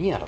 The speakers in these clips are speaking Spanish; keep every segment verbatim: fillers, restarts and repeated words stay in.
mierda.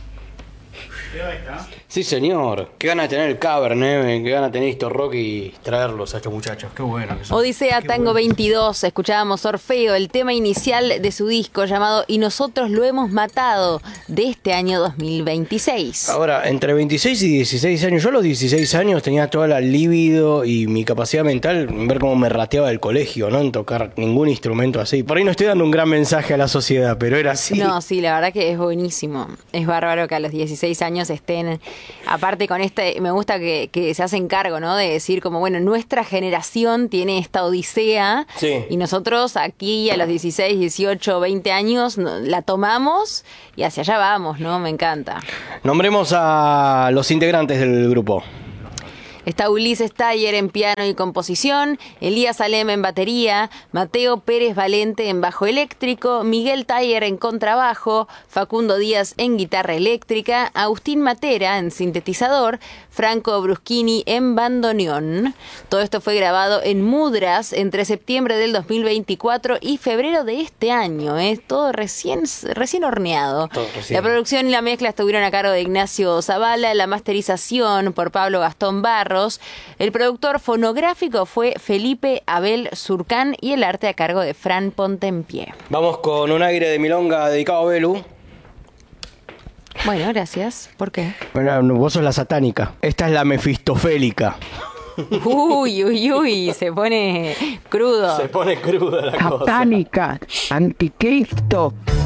Sí, señor. Qué gana de tener el Cabernet, qué gana de tener estos rock y traerlos a estos muchachos. Qué bueno que son. Odisea Qué Tango bueno. veintidós, escuchábamos Orfeo, el tema inicial de su disco llamado Y nosotros lo hemos matado, de este año dos mil veintiséis. Ahora, entre veintiséis y dieciséis años, yo a los dieciséis años tenía toda la libido y mi capacidad mental en ver cómo me rateaba del colegio, no en tocar ningún instrumento así. Por ahí no estoy dando un gran mensaje a la sociedad, pero era así. No, sí, la verdad que es buenísimo. Es bárbaro que a los dieciséis años estén, aparte con este, me gusta que, que se hacen cargo, ¿no? De decir como, bueno, nuestra generación tiene esta odisea, sí, y nosotros aquí a los dieciséis, dieciocho, veinte años la tomamos y hacia allá vamos, ¿no? Me encanta. Nombremos a los integrantes del grupo. Está Ulises Taller en piano y composición, Elías Alem en batería, Mateo Pérez Valente en bajo eléctrico, Miguel Taller en contrabajo, Facundo Díaz en guitarra eléctrica, Agustín Matera en sintetizador, Franco Bruschini en bandoneón. Todo esto fue grabado en Mudras entre septiembre del dos mil veinticuatro y febrero de este año. Es ¿eh? todo recién, recién horneado. Todo recién. La producción y la mezcla estuvieron a cargo de Ignacio Zavala, la masterización por Pablo Gastón Barros. El productor fonográfico fue Felipe Abel Surcán y el arte a cargo de Fran Pontempié. Vamos con un aire de milonga dedicado a Belu. Bueno, gracias. ¿Por qué? Bueno, vos sos la satánica. Esta es la mefistofélica. Uy, uy, uy, se pone crudo. Se pone cruda la cosa. Satánica, anticristo.